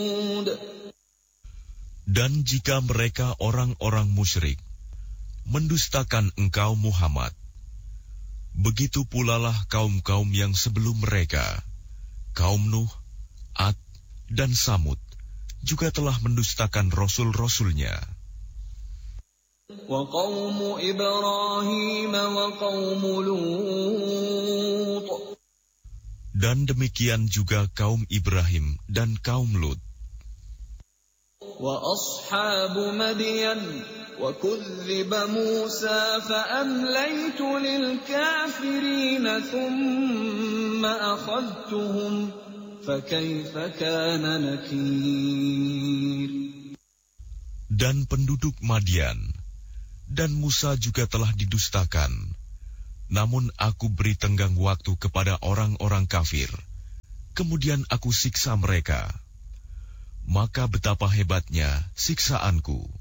Dan jika mereka orang-orang musyrik mendustakan engkau Muhammad, begitu pulalah kaum-kaum yang sebelum mereka, kaum Nuh, Ad, dan Samud, juga telah mendustakan rasul-rasulnya. Wa qaumu Ibrahim wa qaumu Lut. Dan demikian juga kaum Ibrahim dan kaum Lut. Wa ashabu Madyan wa kuzziba Musa fa amlaytu lil kafirin thumma akhadhtuhum fa kaifa kana nakir. Dan penduduk Madian dan Musa juga telah didustakan, namun aku beri tenggang waktu kepada orang-orang kafir, kemudian aku siksa mereka. Maka betapa hebatnya siksaanku.